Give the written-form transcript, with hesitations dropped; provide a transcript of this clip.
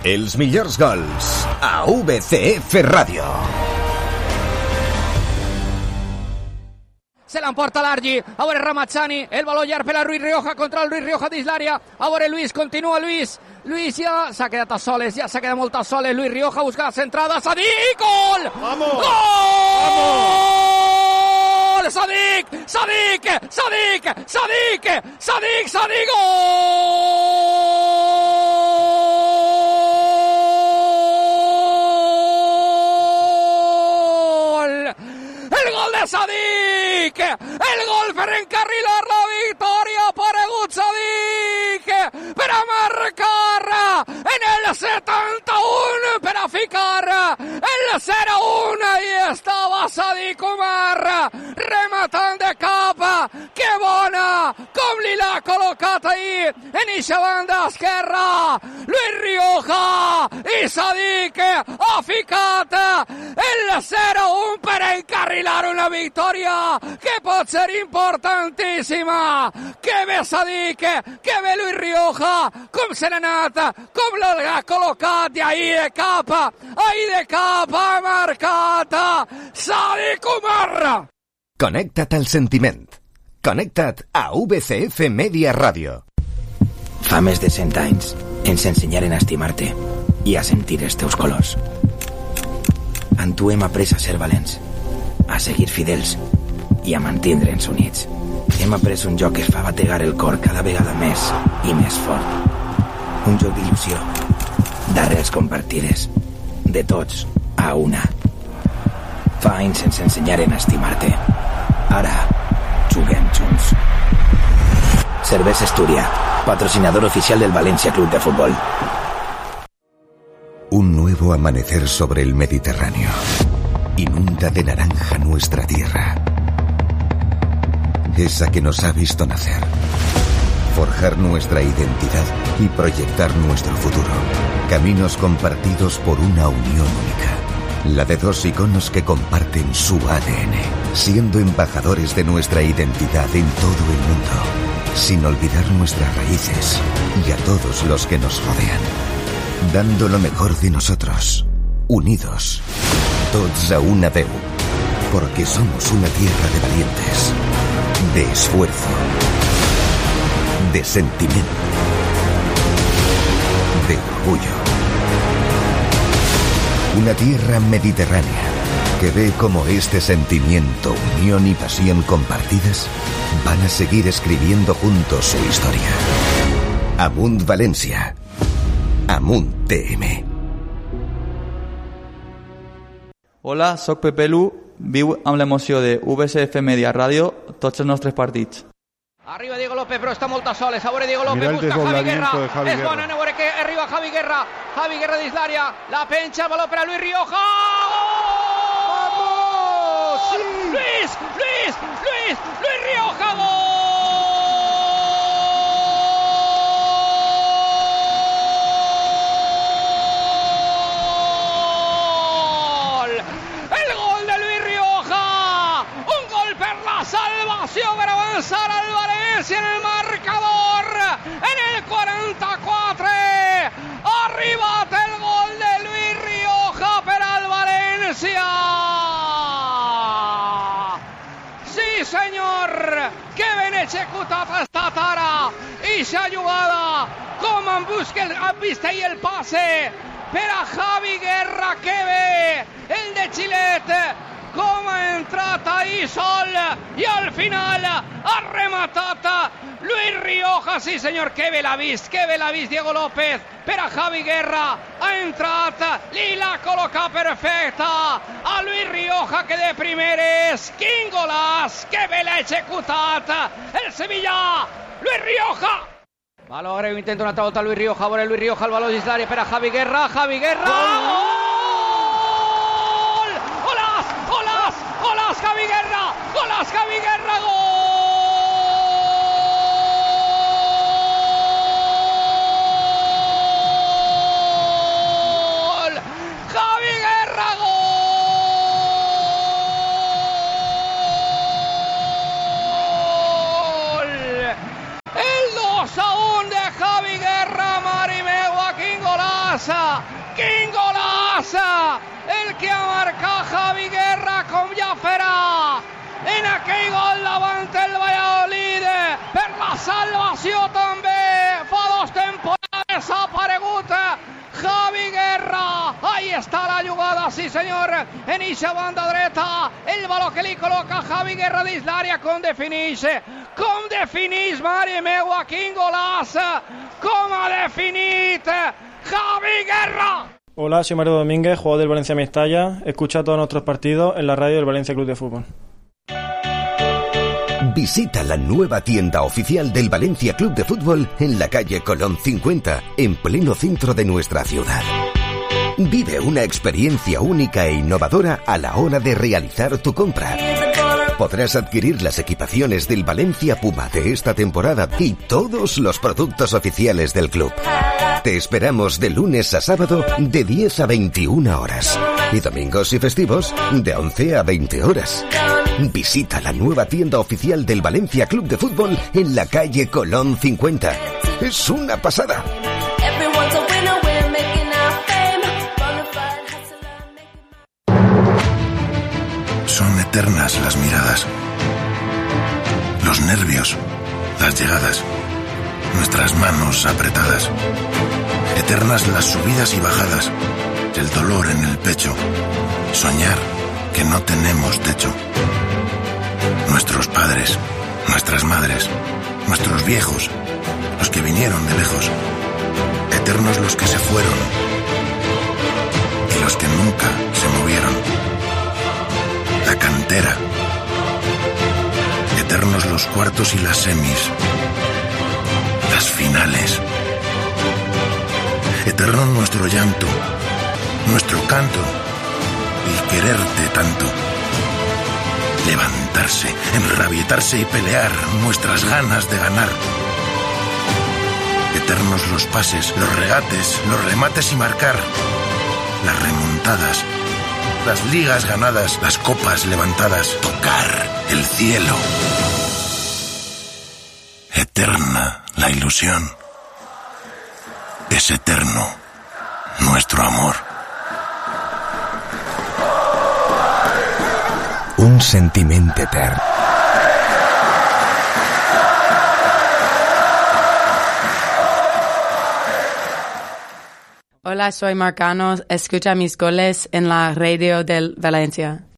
Els millors gols a VCF Ràdio. Se l'emporta l'Argi, a veure Ramazzani, el baló llarg per a Luis Rioja contra el Luis Rioja dins l'àrea, a veure Luis, continua Luis ja s'ha quedat a soles, ja s'ha quedat molt a soles, Luis Rioja busca la centrada, Sadik, gol! ¡Vamos! ¡Gol! ¡Vamos! Sadik, gol! El gol de Sadik! El gol per encarrilar la victòria, ha aparegut Sadik per a marcar en el 71 per a ficar el 0-1 i estava Sadik Umar rematant de cap. Que bona com li l'ha col·locat ahir en eixa banda esquerra Luis Rioja, i Sadik ha ficat el 0-1 per encarrilar una victòria que pot ser importantíssima. Que bé Sadik, que bé Luis Rioja, com se n'ha anat, com l'ha col·locat, i ahir de cap ha marcat Sadik Umar. Connecta't al sentiment. Connecta't a VCF Media Ràdio. Fa més de 100 anys ens ensenyaren a estimar-te i a sentir els teus colors. En tu hem après a ser valents, a seguir fidels i a mantindre'ns units. Hem après un joc que fa bategar el cor cada vegada més i més fort. Un joc d'il·lusió, d'arrels compartides, de tots a una. Fa anys ens ensenyaren a estimar-te. Ara juguem junts. Cervesa Astúria, patrocinador oficial del Valencia Club de Fútbol. Un nuevo amanecer sobre el Mediterráneo. Inunda de naranja nuestra tierra. Esa que nos ha visto nacer. Forjar nuestra identidad y proyectar nuestro futuro. Caminos compartidos por una unión única. La de dos iconos que comparten su ADN, siendo embajadores de nuestra identidad en todo el mundo, sin olvidar nuestras raíces y a todos los que nos rodean. Dando lo mejor de nosotros, unidos, tots a una veu, porque somos una tierra de valientes, de esfuerzo, de sentimiento, de orgullo. Una tierra mediterránea que ve como este sentimiento, unión y pasión compartidas van a seguir escribiendo juntos su historia. Amunt València. Amunt TM. Hola, soc Pepe Lu, viu amb l'emoció de VCF Media Ràdio tots els nostres partits. Arriba Diego López, però està molt a soles. A veure Diego López, busca Javi Guerra. És bona, a veure que arriba Javi Guerra. Javi Guerra dins l'àrea. La penja, el baló per a Luis Rioja. ¡Vamos! Sí. Luis Rioja, gol! El gol de Luis Rioja. Un gol per la salvació per avançar al València en el marcador. En el 44 ha arribat el gol de Luis Rioja per al València. Sí, senyor, que ben executat ha estat ara eixa jugada, com en vist ahir el passe per a Javi Guerra. Que bé el de Xilet, com ha entrat ahir sol i al final ha rematat Luis Rioja. Sí senyor, que bé l'ha vist Diego López per a Javi Guerra. Ha entrat, li l'ha col·locat perfecta a Luis Rioja, que de primeres, quin golaç, que bé l'ha executat el Sevilla, Luis Rioja. Baló greu, intenta una altra volta Luis Rioja, veure Luis Rioja, el baló dins l'àrea per a Javi Guerra. Gol! Golaç Javi Guerra, gol! Javi Guerra, gol! El 2-1 de Javi Guerra, mare meva, quin golaç! el que ha marcado Javi Guerra con Jafera. En aquell gol davant el Valladolid per la salvació també fa 2 temporades ha aparegut Javi Guerra. Ahí está la jugada, sí señor, en esa banda dreta, el balón que li col·loca Javi Guerra dins l'àrea. Com definix, mare meua, quin golaç, com ha definit Javi Guerra. Hola, soy Mario Domínguez, jugador del Valencia Mestalla. Escucha todos nuestros partidos en la radio del Valencia Club de Fútbol. Visita la nueva tienda oficial del Valencia Club de Fútbol en la calle Colón 50, en pleno centro de nuestra ciudad. Vive una experiencia única e innovadora a la hora de realizar tu compra. Podrás adquirir las equipaciones del Valencia Puma de esta temporada y todos los productos oficiales del club. Te esperamos de lunes a sábado de 10 a 21 horas y domingos y festivos de 11 a 20 horas. Visita la nueva tienda oficial del Valencia Club de Fútbol en la calle Colón 50. ¡Es una pasada! Son eternas las miradas, los nervios, las llegadas, nuestras manos apretadas. Eternas las subidas y bajadas, el dolor en el pecho, soñar que no tenemos techo. Nuestros padres, nuestras madres, nuestros viejos, los que vinieron de lejos. Eternos los que se fueron y los que nunca se movieron. La cantera. Eternos los cuartos y las semis. Las finales. Eterno nuestro llanto, nuestro canto y quererte tanto. Levantarse, enrabietarse y pelear nuestras ganas de ganar. Eternos los pases, los regates, los remates y marcar. Las remontadas, las ligas ganadas, las copas levantadas. Tocar el cielo. Eterna la ilusión. Es eterno nuestro amor. Un sentiment etern. Hola, soy Marcano. Escucha mis goles en la radio del Valencia.